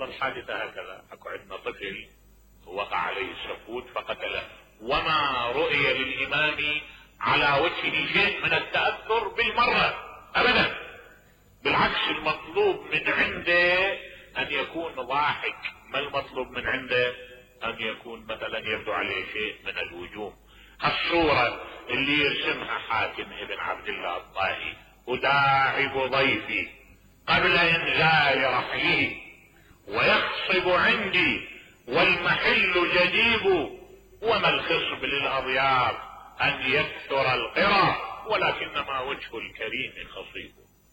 الحادثة هكذا، اكو عندنا طفل وقع عليه السفود فقتله، وما رؤي للامام على وجهه شيء من التأثر بالمرة ابدا، بالعكس المطلوب من عنده ان يكون ضاحك، ما المطلوب من عنده ان يكون مثلا يبدو عليه شيء من الهجوم. الصورة اللي يرسمها حاتم ابن عبد الله الطائي: أداعب ضيفي قبل إنزال رحله ويخصب عندي والمحل جديب، وما الخصب للأضياف أن يكثر القرى ولكنما وجه الكريم خصيب.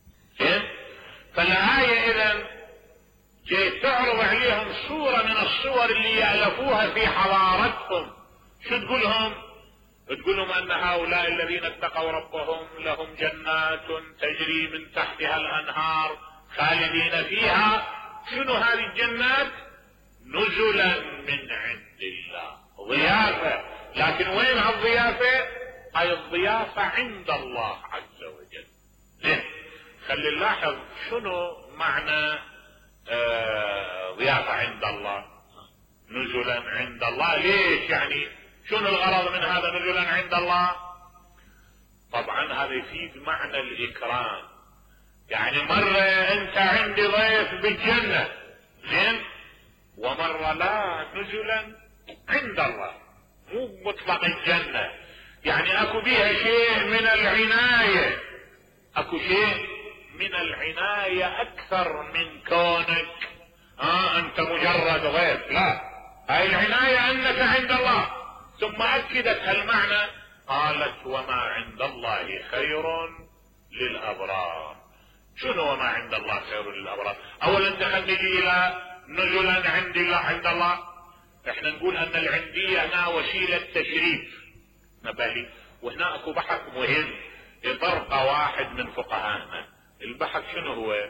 فالآية إذن جاي تعرض عليهم صورة من الصور اللي يألفوها في حضارتهم. شو تقولهم؟ تقولهم ان هؤلاء الذين اتقوا ربهم لهم جنات تجري من تحتها الانهار خالدين فيها. شنو هذه الجنات؟ نزلا من عند الله، ضيافة. لكن وين هالضيافة؟ هاي الضيافة عند الله عز وجل. ليه؟ خلي نلاحظ شنو معنى ضيافة عند الله، نزلا عند الله. ليش يعني؟ شنو الغرض من هذا نزلا عند الله؟ طبعا هذا يفيد معنى الإكرام. يعني مرة انت عندي ضيف بالجنة زين، ومرة لا، نزلا عند الله، مو مطلق الجنة. يعني اكو بيها شيء من العناية، اكو شيء من العناية اكثر من كونك انت مجرد ضيف. لا، هاي العناية انك عند الله. ثم اكدت هالمعنى، قالت: وما عند الله خير للابرار. شنو وما عند الله خير للابرار؟ اولا خلينا نجي الى نزلا عند الله. عند الله احنا نقول ان العندية هنا وسيلة تشريف، نبهي. وهنا اكو بحث مهم يطرق واحد من فقهائنا. البحث شنو هو؟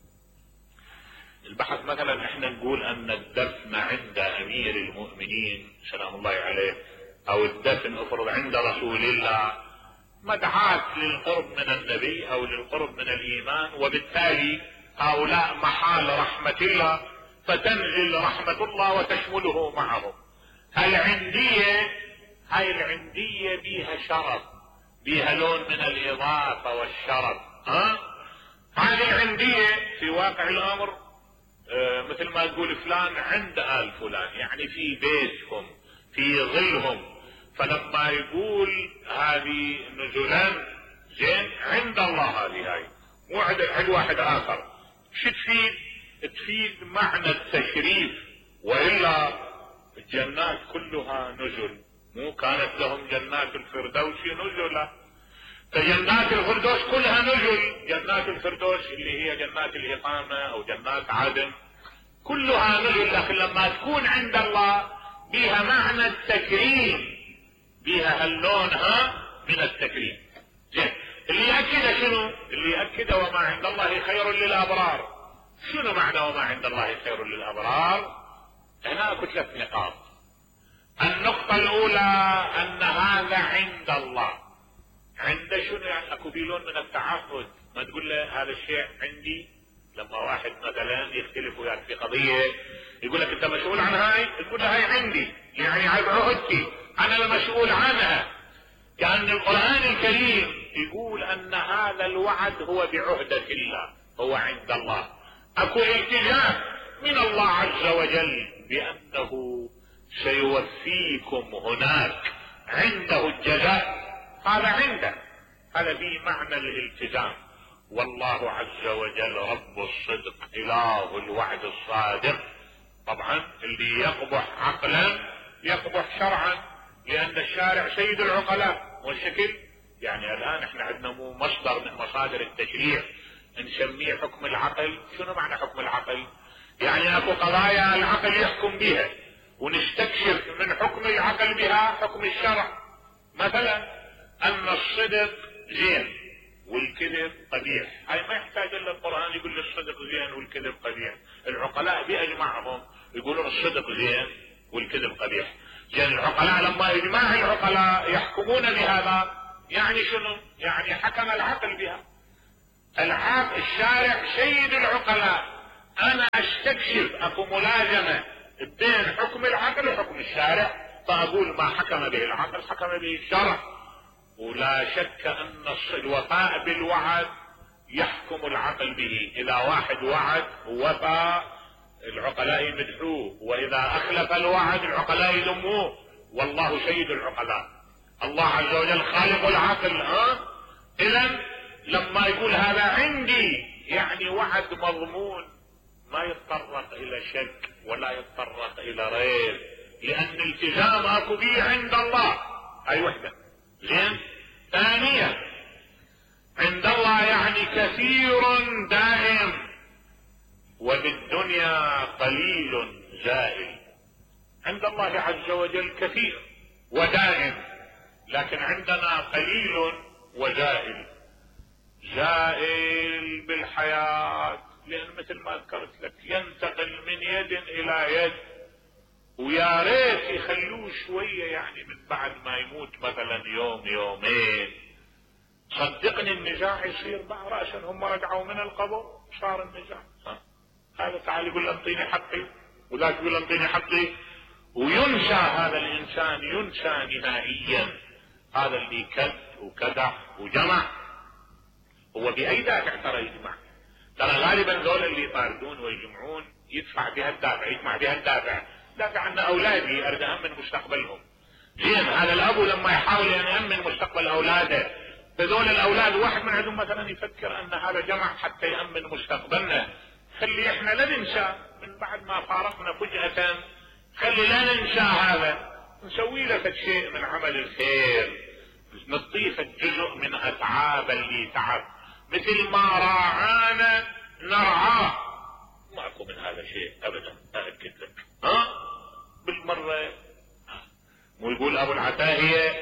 البحث مثلا احنا نقول ان الدفن عند امير المؤمنين سلام الله عليه، او الدفن افرض عند رسول الله، مدعاة للقرب من النبي او للقرب من الايمان، وبالتالي هؤلاء محال رحمة الله، فتنزل رحمة الله وتشمله معهم. العندية، هاي العندية بيها شرف، بيها لون من الاضافة والشرف. هذه العندية في واقع الامر مثل ما تقول فلان عند آل فلان، يعني في بيتهم في ظلهم. فلما يقول هذه نزلا زين عند الله، هاي مو عند واحد اخر. شو تفيد؟ تفيد معنى التشريف. والا الجنات كلها نزل، مو كانت لهم جنات الفردوس نزلا؟ فجنات الفردوس كلها نزل. جنات الفردوس اللي هي جنات الإقامة او جنات عدن كلها نزل، لكن لما تكون عند الله بيها معنى التكريم، بيها هاللون من التكريم. زين، اللي يأكد شنو؟ اللي يأكد وما عند الله خير للأبرار. شنو معنى وما عند الله خير للأبرار؟ هنا اكو 3 نقاط. النقطة الأولى أن هذا عند الله. عند شنو؟ يعني اكو بيلون من التعهد. ما تقول له هذا الشيء عندي. لما واحد مثلا يختلف وياك في قضية يقول لك انت مسؤول عن هاي، تقول له هاي عندي، يعني هاي بعهدتي، انا المسؤول عنها. كأن القرآن الكريم يقول ان هذا الوعد هو بعهدة الله، هو عند الله. اكو التزام من الله عز وجل بانه سيوفيكم هناك، عنده الجزاء. هذا عنده، هذا به معنى الالتزام. والله عز وجل رب الصدق، اله الوعد الصادق. طبعا اللي يقبح عقلا يقبح شرعا، لان الشارع سيد العقلاء. والشكل يعني الان احنا عندنا مو مصدر من مصادر التشريع نسميه حكم العقل. شنو معنى حكم العقل؟ يعني اكو قضايا العقل يحكم بها، ونستكشف من حكم العقل بها حكم الشرع. مثلا ان الصدق زين والكذب قبيح، هاي ما يحتاج الا القرآن يقول لي الصدق زين والكذب قبيح. العقلاء بأجمعهم يقولون الصدق زين والكذب قبيح. يعني العقلاء لما يجمع العقلاء يحكمون بهذا، يعني شنو؟ يعني حكم العقل بها. الشارع سيد العقلاء، انا استكشف، اكو ملازمة بين حكم العقل وحكم الشارع، فاقول ما حكم به العقل حكم به الشرع. ولا شك ان الوفاء بالوعد يحكم العقل به. اذا واحد وعد ووفى العقلاء يمدحوه، واذا اخلف الوعد العقلاء يذموه، والله سيد العقلاء، الله عز وجل خالق العقل. اذا لما يقول هذا عندي يعني وعد مضمون، ما يتطرق الى شك ولا يتطرق الى ريب، لان التزام اكو به عند الله. هاي وحده. زين. ثانيا، عند الله يعني كثير دائم، وبالدنيا قليل زائل. عند الله عز وجل كثير ودائم، لكن عندنا قليل وزائل. زائل بالحياة، لأن مثل ما ذكرت لك ينتقل من يد إلى يد، ويا ريت يخلوه شوية يعني من بعد ما يموت مثلا يوم يومين. صدقني النزاع يصير مع رأسا، هم رجعوا من القبر صار النزاع. هذا تعال يقول له انطيني حقي، وذاك يقول له انطيني حقي، وينسى هذا الإنسان، ينسى نهائيا. هذا اللي كد وكدح وجمع، هو بأي دافع ترى يجمع؟ ترى غالبا ذول اللي يطاردون ويجمعون يدفع بها الدافع، يجمع بها الدافع، دافع عن اولادي اريد امن مستقبلهم. زين. هذا الابو لما يحاول ان يامن مستقبل اولاده، فذول الاولاد واحد من عندهم مثلا يفكر ان هذا جمع حتى يامن مستقبلنا، خلي احنا لا ننسى من بعد ما فارقنا فجأة، خلي لا ننسى هذا، نسوي لك شيء من عمل الخير، نضيف جزء من اتعاب اللي تعب، مثل ما راعانا نرعاه. ماكو من هذا شيء ابدا، ااكد لك. بالمره. مو يقول ابو العتاهية،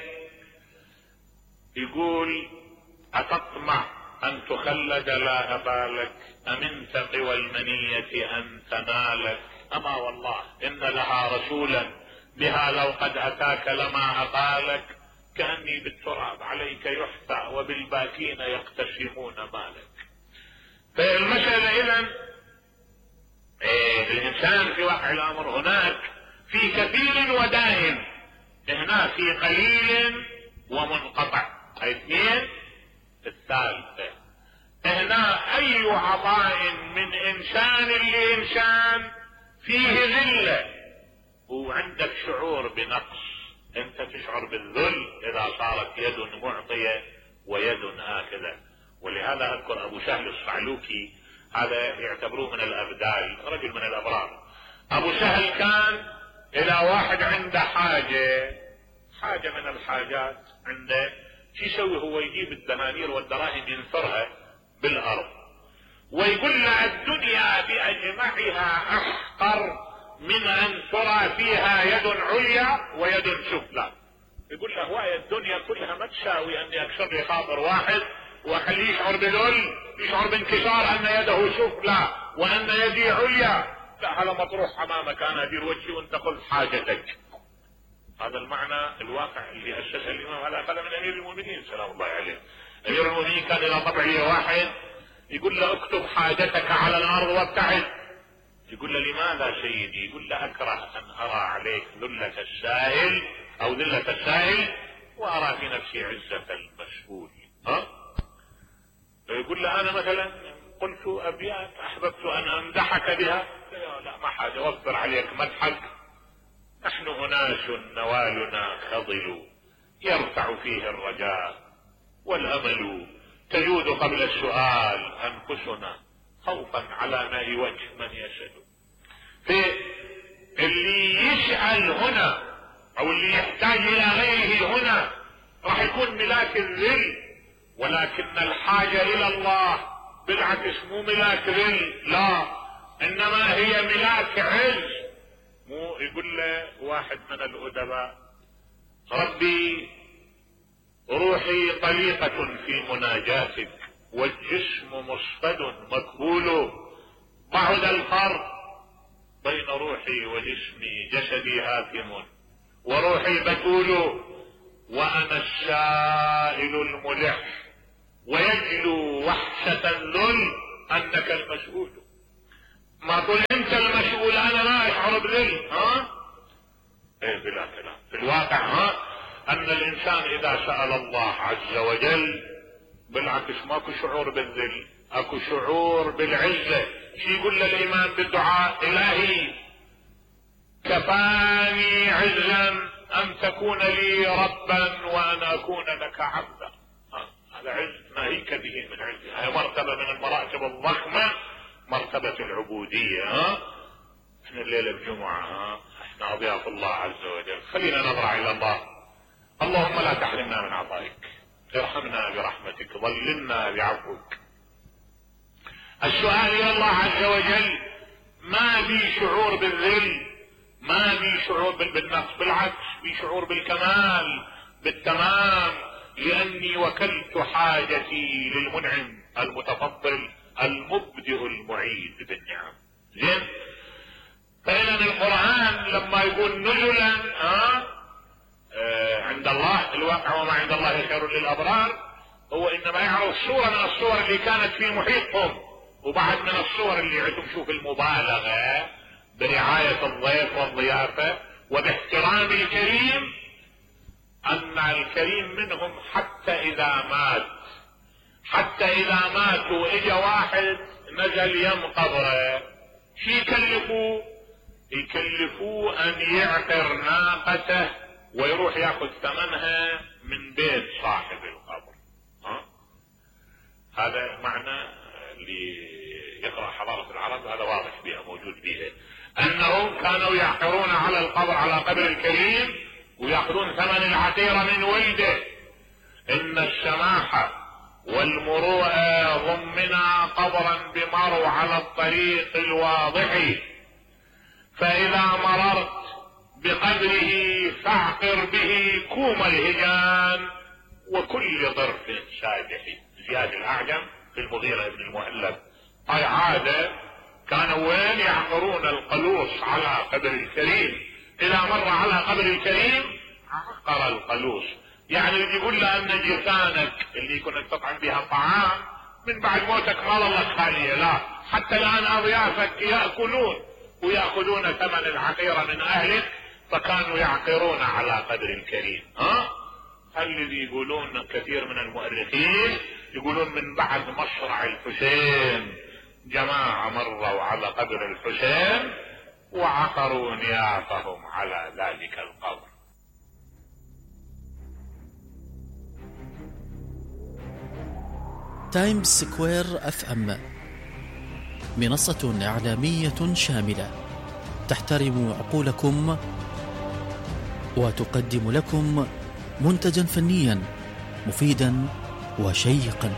يقول اتطمع ان تخلد لا ابالك، امن تقوى المنية ان تنالك، اما والله ان لها رسولا بها لو قد اتاك لما اقالك، كأني بالتراب عليك يحفى وبالباكين يقتسمون مالك. فالمسألة إذن الإنسان في واقع الأمر هناك في كثير ودائم، هنا في قليل ومنقطع. هاي اثنين. الثالثة، هنا أي عطاء من إنسان لإنسان فيه ذلة، وعندك شعور بنقص، انت تشعر بالذل اذا صارت يد معطية ويد آخذة. ولهذا اذكر ابو سهل الصعلوكي، هذا يعتبروه من الابدال، رجل من الابرار. ابو سهل كان الى واحد عنده حاجة من الحاجات عنده، شو يسوي هو؟ يجيب الدنانير والدراهم ينثرها بالارض، ويقول له الدنيا باجمعها احقر من ان ترى فيها يد عليا ويد سفلى. يقول له هواية الدنيا كلها ما تساوي اني اكسر لي خاطر واحد واخليه يشعر بذل، يشعر بانكسار ان يده سفلى وان يدي عليا. لا، هذا مطروح امامك، انا ادير وجهي وانت خذ حاجتك. هذا المعنى الواقع اللي اسسه الامام، هذا اخذ من امير المؤمنين سلام الله عليه. امير المؤمنين كان الى طبعه واحد يقول له اكتب حاجتك على الارض وابتعد. يقول له لماذا سيدي؟ يقول له اكره ان ارى عليك ذلة السائل او ذلة السائل وارى في نفسي عزة المسؤول. يقول له انا مثلا قلت ابيات احببت ان امدحك بها، لا ما حاجة، واصبر عليك مدحك، نحن اناس نوالنا خضل يرفع فيه الرجاء والامل، تجود قبل السؤال انفسنا خوفا على ماء وجه من يسأل. فاللي يسأل هنا او اللي يحتاج الى غيره هنا راح يكون ملاك الذل، ولكن الحاجة الى الله بالعكس مو ملاك ذل، لا، انما هي ملاك عز. مو يقول له واحد من الادباء ربي روحي طليقة في مناجاتك والجسم مصفد مكبول، بعد الفرق بين روحي وجسمي، جسدي هاثم وروحي بتول، وانا السائل الملح ويجلو وحشة الذل انك المسؤول. ما تقول انت المسؤول انا لا اشعر بذل. ايه بلا كلام. في الواقع ان الانسان اذا سأل الله عز وجل بالعكس ماكو شعور بالذل، اكو شعور بالعزة. شي يقول له الايمان بالدعاء؟ الهي كفاني عزا ان تكون لي ربا وان اكون لك عبدا. هذا عز ناهيك به من عز. هي مرتبة من المراتب الضخمة، مرتبة العبودية. احنا الليلة بجمعة، احنا اضياف الله عز وجل، خلينا نضرع الى الله. اللهم لا تحرمنا من عطائك، ارحمنا برحمتك، ظللنا بعفوك. السؤال الى الله عز وجل ما بي شعور بالذل، ما بي شعور بالنقص، بالعكس بي شعور بالكمال بالتمام، لاني وكلت حاجتي للمنعم المتفضل المبدئ المعيد بالنعم. زين. فإذا القرآن لما يقول نزلا عند الله، الواقع وما عند الله خير للأبرار، هو إنما يعرض صورة من الصور اللي كانت في محيطهم، وبعد من الصور اللي عندهم شوف المبالغة برعاية الضيف والضيافة وباحترام الكريم، أن الكريم منهم حتى إذا مات وإجا واحد نزل يم قبره، شي يكلفوه أن يعقر ناقته ويروح ياخذ ثمنها من بيت صاحب القبر. هذا معنى اللي يقرأ حضارة العرب هذا واضح بها، موجود بها، أنهم كانوا يعقرون على القبر، على قبر الكريم، ويأخذون ثمن العقيرة من ولده. إن السماحة والمروءة ضمنا قبرا بمرو على الطريق الواضح، فإذا مررت بقدره فاعقر به كوم الهجان وكل ظرف سادح. زياد الأعجم في المغيرة بن المهلب. هاي عادة كانوا وين يعقرون القلوص على قبر الكريم، إذا مر على قبر الكريم عقر القلوص. يعني يقول له أن جثانك اللي كنت تطعم بها الطعام من بعد موتك ما ظلت خالية، لا، حتى الآن أضيافك يأكلون ويأخذون ثمن العقيرة من أهلك، فكانوا يعقرون على قدر الكريم. الذي يقولون كثير من المؤرخين يقولون من بعد مصرع الحسين جماعة مروا على قبر الحسين وعقروا نيافهم على ذلك القبر. تايمز سكوير FM منصة إعلامية شاملة تحترم عقولكم وتقدم لكم منتجا فنيا مفيدا وشيقا.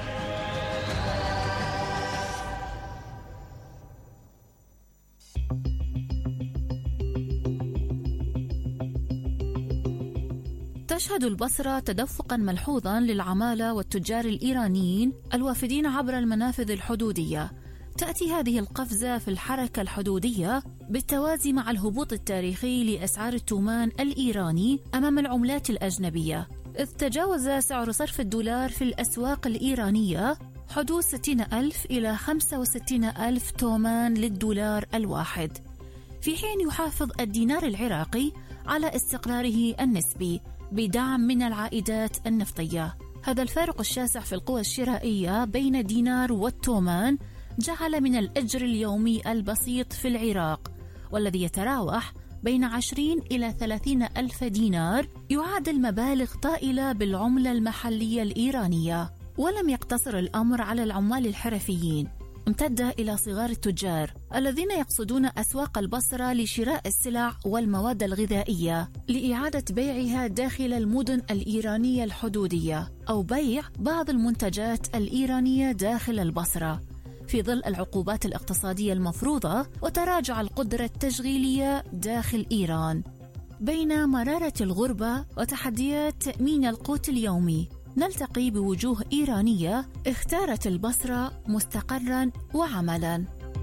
تشهد البصرة تدفقا ملحوظا للعمالة والتجار الإيرانيين الوافدين عبر المنافذ الحدودية. تأتي هذه القفزة في الحركة الحدودية بالتوازي مع الهبوط التاريخي لأسعار التومان الإيراني أمام العملات الأجنبية، إذ تجاوز سعر صرف الدولار في الأسواق الإيرانية حدود 60,000 إلى 65,000 تومان للدولار الواحد، في حين يحافظ الدينار العراقي على استقراره النسبي بدعم من العائدات النفطية. هذا الفارق الشاسع في القوى الشرائية بين الدينار والتومان جعل من الأجر اليومي البسيط في العراق، والذي يتراوح بين 20 إلى 30 ألف دينار، يعادل مبالغ طائلة بالعملة المحلية الإيرانية. ولم يقتصر الأمر على العمال الحرفيين، امتد إلى صغار التجار الذين يقصدون أسواق البصرة لشراء السلع والمواد الغذائية لإعادة بيعها داخل المدن الإيرانية الحدودية، أو بيع بعض المنتجات الإيرانية داخل البصرة في ظل العقوبات الاقتصادية المفروضة وتراجع القدرة التشغيلية داخل إيران. بين مرارة الغربة وتحديات تأمين القوت اليومي، نلتقي بوجوه إيرانية اختارت البصرة مستقراً وعملاً.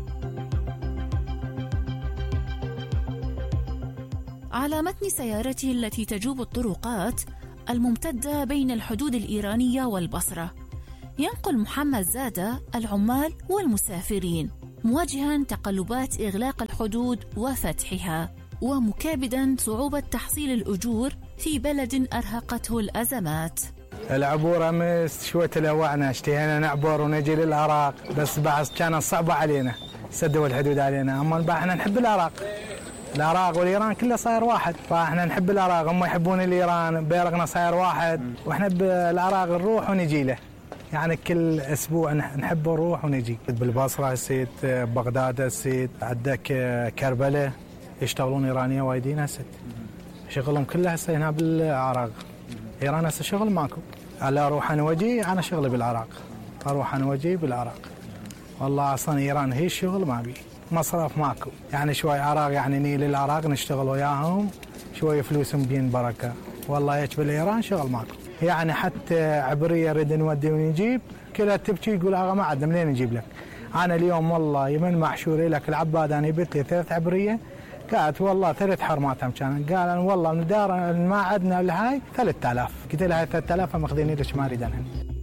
على متن سيارته التي تجوب الطرقات الممتدة بين الحدود الإيرانية والبصرة، ينقل محمد زادة العمال والمسافرين مواجها تقلبات إغلاق الحدود وفتحها، ومكابدا صعوبة تحصيل الأجور في بلد أرهقته الأزمات. العبور أمس شوية تلوعنا، اشتهينا نعبر ونجي للعراق، بس بعد كانت صعبة علينا، سدوا الحدود علينا. أما احنا نحب العراق والإيران كله صاير واحد، فاحنا نحب العراق، هم يحبون الإيران، بيرقنا صاير واحد، واحنا بالعراق نروح ونجي له، يعني كل أسبوع نحب نروح ونجي. بالبصرة هسيت، بغداد هسيت، عندك كربلاء يشتغلون إيرانية وايدين هسيت، شغلهم كله هسه هنا بالعراق. إيران هسه شغل ماكو، ألا أروح أنا وجي، أنا شغلي بالعراق، أروح أنا وجي بالعراق. والله أصلا إيران هي الشغل ما بي، مصرف ماكو، يعني شوي عراق يعني نيل العراق نشتغل وياهم، شوي فلوسهم بين بركة. والله هيك بالإيران شغل ماكو، يعني حتى عبرية ريد نودي ونجيب كلها تبكي يقول أغا ما عندنا منين نجيب لك. أنا اليوم والله يمن محشوري لك العباد، أنا جبت لي 3 عبرية، قالت والله 3 حرماتهم كان، قال أنا والله ندار ما عندنا لهاي 3000، قلت لها 3000 ماخذيني لك ما أريد أنا.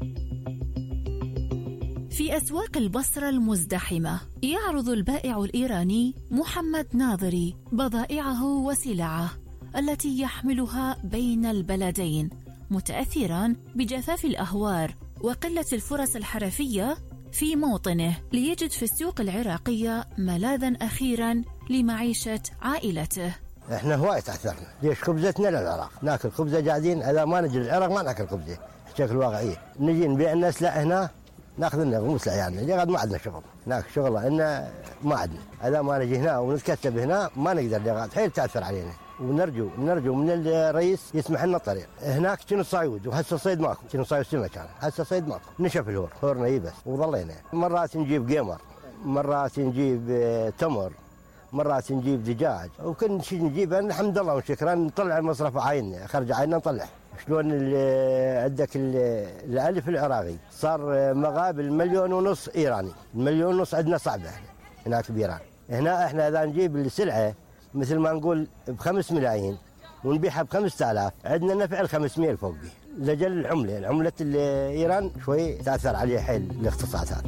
في أسواق البصرة المزدحمة يعرض البائع الإيراني محمد ناظري بضائعه وسلعه التي يحملها بين البلدين، متأثرا بجفاف الأهوار وقلة الفرص الحرفية في موطنه، ليجد في السوق العراقية ملاذا أخيرا لمعيشة عائلته. احنا هواي تأثرنا، ليش خبزتنا للعراق، ناكل خبزة قاعدين، إذا ما نجي للعراق ما ناكل خبزة، بشكل واقعي. نجي نبيع لنا سلع هنا، ناخذ لنا مو سلع يعني، لقد ما عندنا شغل، هناك شغل إنه ما عندنا، إذا ما نجي هنا ونتكتب هنا ما نقدر، لقد حيل تأثر علينا. ونرجو من الرئيس يسمح لنا الطريق. هناك كنا صيد وهسه صيد ماكو، كنا صيد سمك كان، هسه صيد ماكو، نشف الهورنا هي بس وظلينا. مرات نجيب قمر، مرات نجيب تمر، مرات نجيب دجاج، وكل شيء نجيبه الحمد لله وشكرا نطلع المصرف عايننا، خرج عايننا نطلع. شلون عندك الالف العراقي صار مقابل 1.5 مليون ايراني، 1.5 مليون عندنا صعبه هناك بايران. هنا احنا اذا نجيب السلعه مثل ما نقول ب5 ملايين ونبيعها ب5000، عندنا نفع 500 فوق به. لجل العملة إيران شوي تأثر عليه حيل الاقتصاد هذا.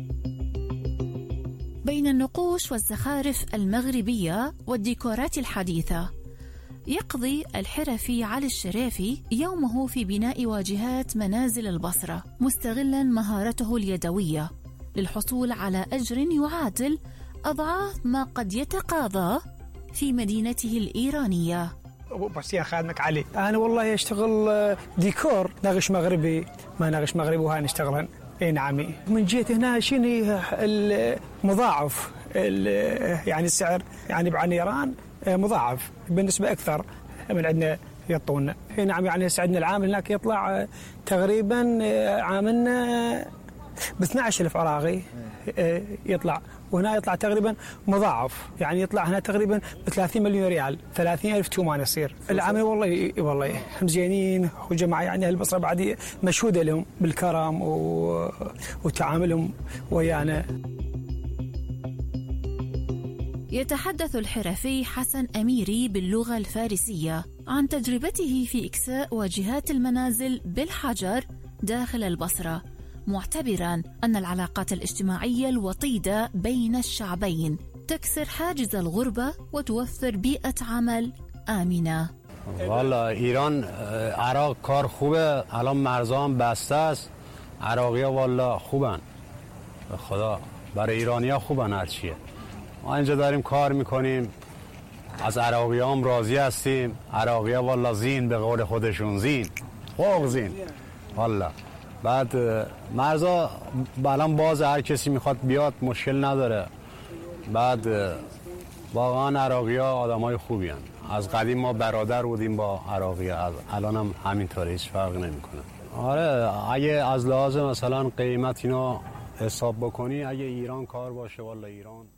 بين النقوش والزخارف المغربية والديكورات الحديثة، يقضي الحرفي علي الشريفي يومه في بناء واجهات منازل البصرة، مستغلا مهارته اليدوية للحصول على أجر يعادل أضعاف ما قد يتقاضى في مدينته الإيرانية. بس يا خادمك علي، أنا والله أشتغل ديكور، نغش مغربي ما نغش مغربي وهاي نشتغلن. اي نعم، من جيت هنا شنو المضاعف يعني السعر يعني بعن ايران مضاعف بالنسبه اكثر من عندنا يعطونا. اي نعم، يعني عندنا العامل هناك يطلع تقريبا عاملنا ب 12,000 عراقي يطلع، وهنا يطلع تقريبا مضاعف، يعني يطلع هنا تقريبا ب 30 مليون ريال، 30,000 تومان يصير. العامل والله مزيانين، وجماعه يعني البصره بعد مشهوده لهم بالكرم وتعاملهم ويانا. يتحدث الحرفي حسن أميري باللغة الفارسية عن تجربته في إكساء واجهات المنازل بالحجر داخل البصرة، معتبراً أن العلاقات الاجتماعية الوطيدة بين الشعبين تكسر حاجز الغربة وتوفر بيئة عمل آمنة. والا ایران عراق کار خوبه، الان مرزام بسته است، عراقی‌ها والا خوبن، به خدا برای ایرانی‌ها خوبن. هرچیه ما اینجا داریم کار میکنیم، از عراقی‌ها هم راضی هستیم. عراقی‌ها والا زین، به قول خودشون زین، خوب زین والا. بعد مرزا الان باز، هر کسی میخواد بیاد مشکل نداره. بعد واقعا عراقی‌ها آدمای خوبی هستند. از قدیم ما برادر بودیم با عراقی‌ها، الان هم همینطوره، هیچ فرق نمیکنه. آره اگه از لحاظ مثلا قیمت اینا حساب بکنی، اگه ایران کار باشه والا ایران